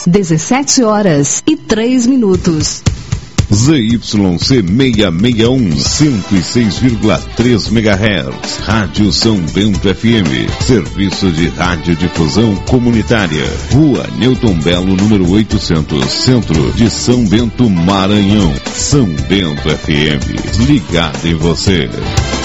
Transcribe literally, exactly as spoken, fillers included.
dezessete horas e três minutos. Z Y C seiscentos e sessenta e um, cento e seis vírgula três megahertz, Rádio São Bento F M, serviço de radiodifusão comunitária, Rua Newton Belo, número oitocentos, Centro de São Bento, Maranhão. São Bento F M, ligado em você.